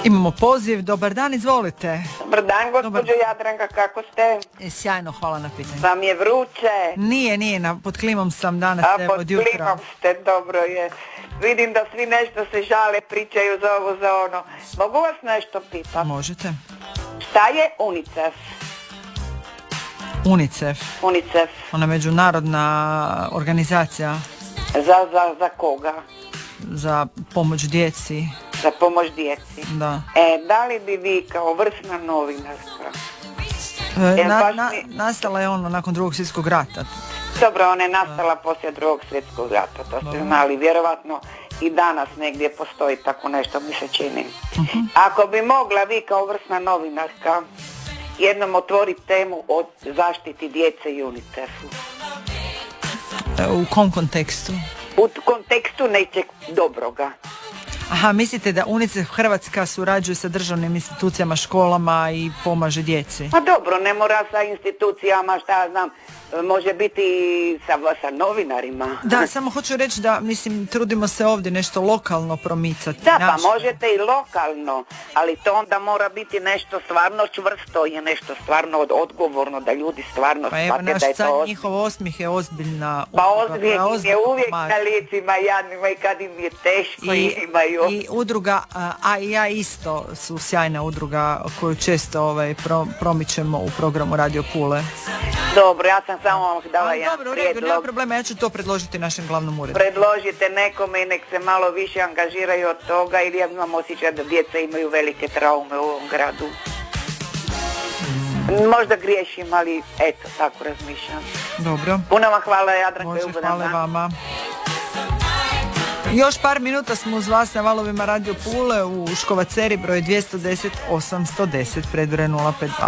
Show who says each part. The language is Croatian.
Speaker 1: Imamo poziv, dobar dan, izvolite.
Speaker 2: Dobar dan, gospođo Jadranka, kako ste?
Speaker 1: Sjajno, hvala na pitanju.
Speaker 2: Vam je vruće?
Speaker 1: Nije, pod klimom sam danas, evo, od jutra.
Speaker 2: Pod klimom ste, dobro je. Vidim da svi nešto se žale, pričaju za ovo, za ono. Mogu vas nešto pitati?
Speaker 1: Možete.
Speaker 2: Šta je UNICEF?
Speaker 1: UNICEF. Ona međunarodna organizacija.
Speaker 2: Za koga?
Speaker 1: Za pomoć djeci.
Speaker 2: Za pomoć djeci?
Speaker 1: Da.
Speaker 2: Da li bi vi kao vrsna novinarska?
Speaker 1: Nastala je ono nakon Drugog svjetskog rata.
Speaker 2: Dobro, ona je nastala poslije Drugog svjetskog rata, to ste znali, vjerovatno i danas negdje postoji tako nešto, mi se čini. Ako bi mogla vi kao vrsna novinarska jednom otvoriti temu o zaštiti djece i UNICEF-u.
Speaker 1: U kom kontekstu?
Speaker 2: U kontekstu nečeg dobroga.
Speaker 1: Aha, mislite da UNICEF Hrvatska surađuje sa državnim institucijama, školama i pomaže djeci?
Speaker 2: Pa dobro, ne mora sa institucijama, šta ja znam, može biti sa novinarima.
Speaker 1: Da, samo hoću reći da, mislim, trudimo se ovdje nešto lokalno promicati.
Speaker 2: Da, pa možete i lokalno, ali to onda mora biti nešto stvarno čvrsto i nešto stvarno odgovorno, da ljudi stvarno shvate da je to
Speaker 1: njihov osmijeh je ozbiljna.
Speaker 2: Pa osmijeh je uvijek na licima jadnima i kad im je teško imaju.
Speaker 1: I udruga, a i ja isto, su sjajna udruga koju često promičemo u programu Radio Pule.
Speaker 2: Dobro, ja sam samo vam dala jedan
Speaker 1: prijedlog. Nema problema, ja ću to predložiti našem glavnom uredu.
Speaker 2: Predložite nekome i nek se malo više angažiraju od toga, ili ja imam osjećaj da djeca imaju velike traume u ovom gradu. Možda griješim, ali eto, tako razmišljam.
Speaker 1: Dobro.
Speaker 2: Puno vam hvala, Jadranka.
Speaker 1: Može, hvala vama. Još par minuta smo uz vas na valovima Radio Pule u Škovaceri, broj 210 810, predvore 052.